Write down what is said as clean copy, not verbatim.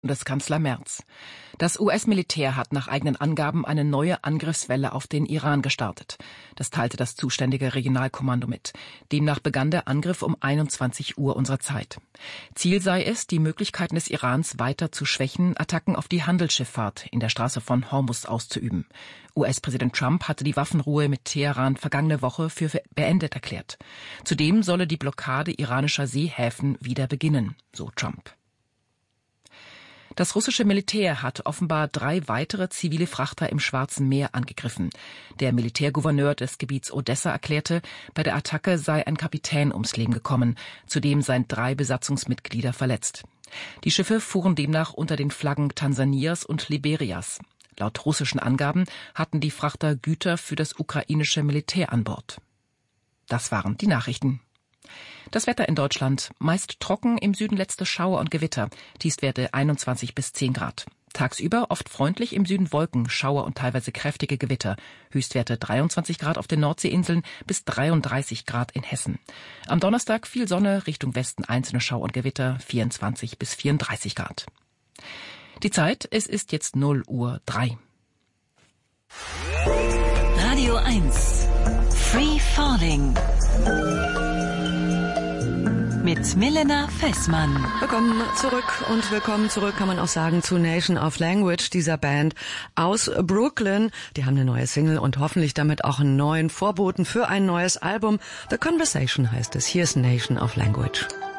Bundeskanzler Merz. Das US-Militär hat nach eigenen Angaben eine neue Angriffswelle auf den Iran gestartet. Das teilte das zuständige Regionalkommando mit. Demnach begann der Angriff um 21 Uhr unserer Zeit. Ziel sei es, die Möglichkeiten des Irans weiter zu schwächen, Attacken auf die Handelsschifffahrt in der Straße von Hormuz auszuüben. US-Präsident Trump hatte die Waffenruhe mit Teheran vergangene Woche für beendet erklärt. Zudem solle die Blockade iranischer Seehäfen wieder beginnen, so Trump. Das russische Militär hat offenbar 3 weitere zivile Frachter im Schwarzen Meer angegriffen. Der Militärgouverneur des Gebiets Odessa erklärte, bei der Attacke sei ein Kapitän ums Leben gekommen. Zudem seien 3 Besatzungsmitglieder verletzt. Die Schiffe fuhren demnach unter den Flaggen Tansanias und Liberias. Laut russischen Angaben hatten die Frachter Güter für das ukrainische Militär an Bord. Das waren die Nachrichten. Das Wetter in Deutschland: meist trocken, im Süden letzte Schauer und Gewitter, Tiefstwerte 21 bis 10 Grad. Tagsüber oft freundlich, im Süden Wolken, Schauer und teilweise kräftige Gewitter. Höchstwerte 23 Grad auf den Nordseeinseln bis 33 Grad in Hessen. Am Donnerstag viel Sonne, Richtung Westen einzelne Schauer und Gewitter, 24 bis 34 Grad. Die Zeit, es ist jetzt 0:03. Radio 1 Free Falling mit Milena Fessmann. Willkommen zurück, kann man auch sagen, zu Nation of Language, dieser Band aus Brooklyn. Die haben eine neue Single und hoffentlich damit auch einen neuen Vorboten für ein neues Album. The Conversation heißt es. Hier ist Nation of Language.